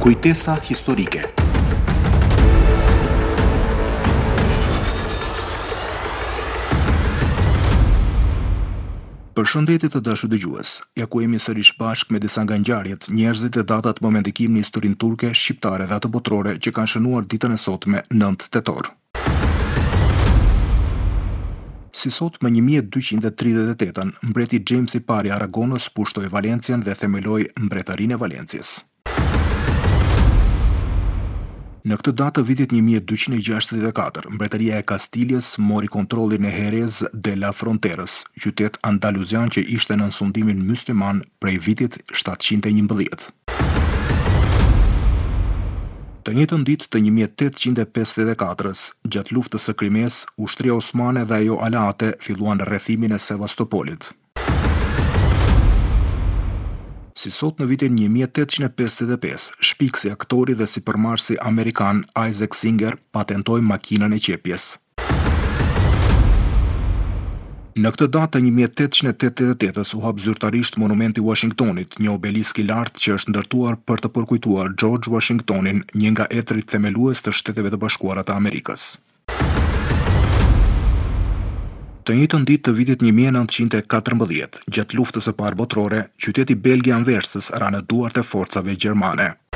Kujtesa historike. Përshëndetje të dashur dëgjues. Ja ku jemi sërish bashkë me disa nga ngjarjet, njerëzit e datat momentikim në historinë turke, shqiptare dhe ato botërore që kanë shënuar ditën e sotme 9 tetor. Si sot më 1238, mbreti James i pari Aragonës pushtoi Valencian dhe themeloi mbretërinë e Valenciës. Në këtë datë vitit 1264, mbretëria e Kastiljes mori kontrollin e Jerez de la Fronteras, qytet andaluzian që ishte nën sundimin mysliman prej vitit 711. Të njëjtën ditë të 1854-s, gjatë luftës së Krimes, ushtria osmane dhe ajo aleate filluan rrethimin e Sevastopolit. Si sot në vitin 1855, shpiksi, aktori dhe sipërmarrësi amerikan Isaac Singer patentoi makinën e qepjes. Në këtë datë të 1888-s u hap zyrtarisht monumenti Washingtonit, një obelisk i lartë që është ndërtuar për të përkujtuar George Washingtonin, një nga etrit themelues të Shteteve të Bashkuara të Amerikës. Të njëjtën ditë të vitit 1914, gjatë luftës së parë botërore, qyteti belg i Anversës ra në duart e forcave gjermane.